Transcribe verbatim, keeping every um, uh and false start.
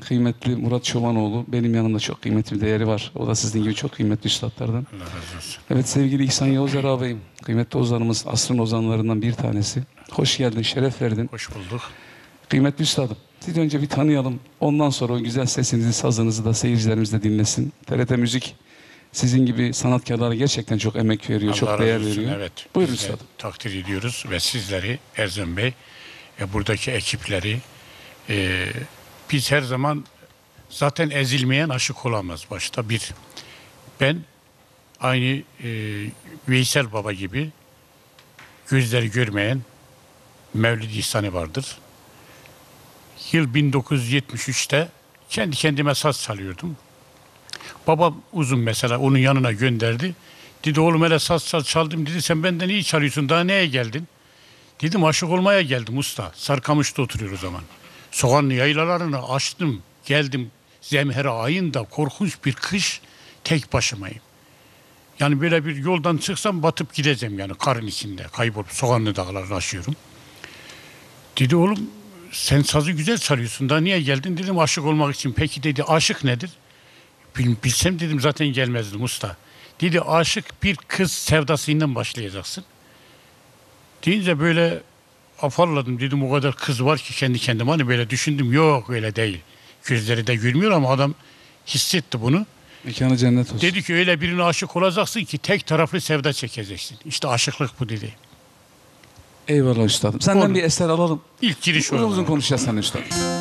kıymetli Murat Çobanoğlu. Benim yanımda çok kıymetli bir değeri var. O da sizin gibi çok kıymetli üstadlardan. Allah razı olsun. Evet sevgili İhsan Yavuzer ağabeyim. Kıymetli ozanımız, asrın ozanlarından bir tanesi. Hoş geldin, şeref verdin. Hoş bulduk. Kıymetli üstadım. Sizi önce bir tanıyalım. Ondan sonra o güzel sesinizi, sazınızı da seyircilerimiz de dinlesin. T R T Müzik sizin gibi sanatkarlara gerçekten çok emek veriyor, Allah çok razı değer olsun, veriyor. Evet. Buyurun Biz de üstadım. takdir ediyoruz ve sizleri Erzan Bey ve buradaki ekipleri e, biz her zaman zaten ezilmeyen aşık olamaz başta bir. Ben aynı e, Veysel Baba gibi gözleri görmeyen Mevlid İhsan'ı vardır. Yıl bin dokuz yüz yetmiş üçte kendi kendime saz çalıyordum. Babam uzun mesela onun yanına gönderdi. Dedi oğlum hele saz saz çaldım dedi, sen benden iyi çalıyorsun, daha neye geldin? Dedim aşık olmaya geldim usta. Sarkamış'ta oturuyor o zaman. Soğanlı yaylalarını açtım geldim, zemhera ayında korkunç bir kış, tek başımayım. Yani böyle bir yoldan çıksam batıp gideceğim yani karın içinde kaybolup Soğanlı dağlarını aşıyorum. Dedi oğlum sen sazı güzel çalıyorsun, daha niye geldin? Dedim aşık olmak için. Peki dedi aşık nedir? Bil- Bilsem dedim zaten gelmezdim usta. Dedi aşık bir kız sevdasından başlayacaksın. Deyince böyle afalladım, dedim o kadar kız var ki kendi kendime, hani böyle düşündüm, yok öyle değil. Gözleri de gülmüyor ama adam hissetti bunu. Mekanı cennet olsun. Dedi ki öyle birine aşık olacaksın ki tek taraflı sevda çekeceksin. İşte aşıklık bu dedi. Eyvallah üstadım. Senden Onu- bir eser alalım. İlk giriş Uzun o. uzun konuşacağız seninle üstadım.